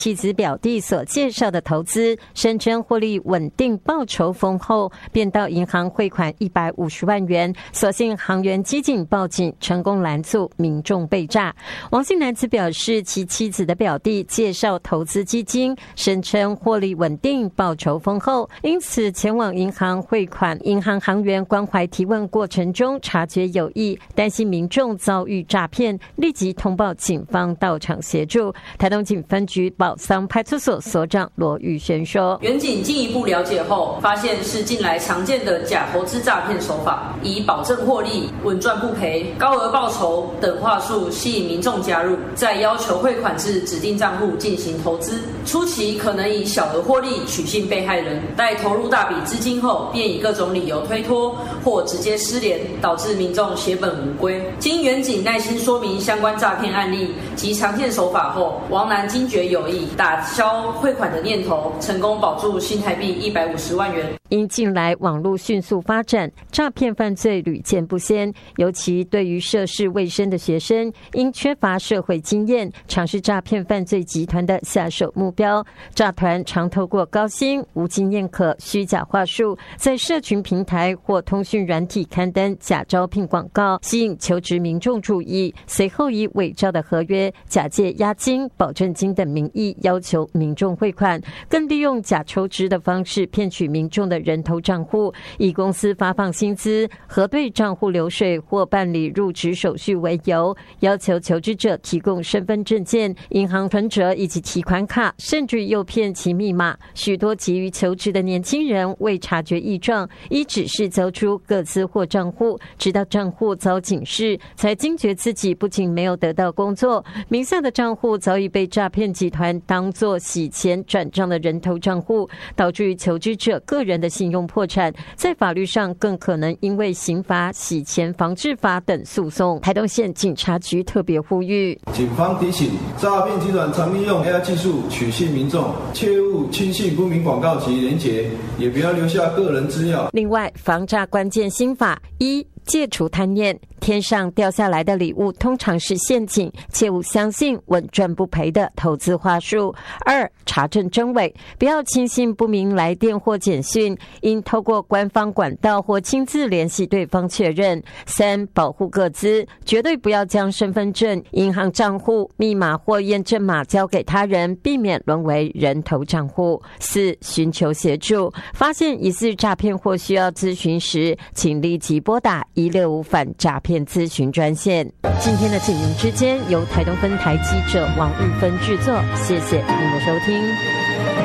妻子表弟所介绍的投资，声称获利稳定，报酬丰厚，便到银行汇款150万元。所幸行员机警报警，成功拦阻民众被诈。王姓男子表示，其妻子的表弟介绍投资基金，声称获利稳定，报酬丰厚，因此前往银行汇款。银行行员关怀提问过程中察觉有异，担心民众遭遇诈骗，立即通报警方到场协助。台东警分局宝桑派出所所长罗玉轩说， 员警进一步了解后，发现是近来常见的假投资诈骗手法，以保证获利、稳赚不赔、高额报酬等话术吸引民众加入，再要求汇款至指定账户进行投资。初期可能以小额获利取信被害人，待投入大笔资金后，便以各种理由推脱或直接失联，导致民众血本无归。经员警耐心说明相关诈骗案例及常见手法后，王男惊觉有异，打消汇款的念头，成功保住新台币150万元。 因近来网络迅速发展，诈骗犯罪屡见不鲜，尤其对于涉世未深的学生，因缺乏社会经验，常是诈骗犯罪集团的下手目标。诈团常透过高薪、无经验可、虚假话术，在社群平台或通讯软体刊登假招聘广告，吸引求职民众注意，随后以伪造的合约、假借押金、保证金等名义要求民众汇款，更利用假抽职的方式骗取民众的人头账户，以公司发放薪资、核对账户流水或办理入职手续为由，要求求职者提供身份证件、银行存折以及提款卡，甚至诱骗其密码。许多急于求职的年轻人未察觉异状，依指示交出个资或账户，直到账户遭警示，才惊觉自己不仅没有得到工作，名下的账户早已被诈骗集团当作洗钱转账的人头账户，导致求职者个人的信用破产，在法律上更可能因为刑法、洗钱防治法等诉讼。台东县警察局特别呼吁， 警方提醒，诈骗集团常利用 AI 技术取信民众，切勿轻信不明广告及连结，也不要留下个人资料。 另外，防诈关键心法一，戒除贪念。天上掉下来的礼物通常是陷阱，切勿相信稳赚不赔的投资话术。2、查证真伪，不要轻信不明来电或简讯，应透过官方管道或亲自联系对方确认。3、保护个资，绝对不要将身份证、银行账户、密码或验证码交给他人，避免沦为人头账户。4、寻求协助，发现疑似诈骗或需要咨询时，请立即拨打165反诈骗咨询专线。今天的警民之间由台东分台记者王玉芬制作，谢谢您的收听。